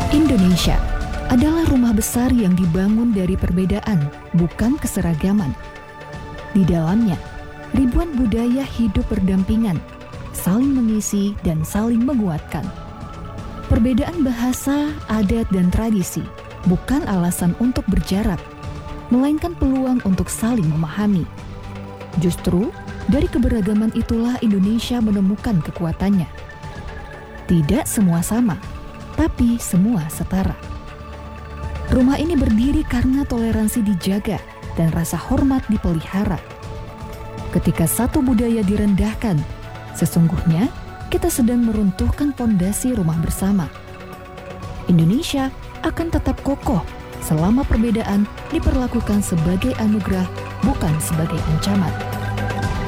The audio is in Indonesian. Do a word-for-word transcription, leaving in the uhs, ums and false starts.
Indonesia adalah rumah besar yang dibangun dari perbedaan, bukan keseragaman. Di dalamnya, ribuan budaya hidup berdampingan, saling mengisi dan saling menguatkan. Perbedaan bahasa, adat, dan tradisi bukan alasan untuk berjarak, melainkan peluang untuk saling memahami. Justru, dari keberagaman itulah Indonesia menemukan kekuatannya. Tidak semua sama, tapi semua setara. Rumah ini berdiri karena toleransi dijaga dan rasa hormat dipelihara. Ketika satu budaya direndahkan, sesungguhnya kita sedang meruntuhkan fondasi rumah bersama. Indonesia akan tetap kokoh selama perbedaan diperlakukan sebagai anugerah, bukan sebagai ancaman.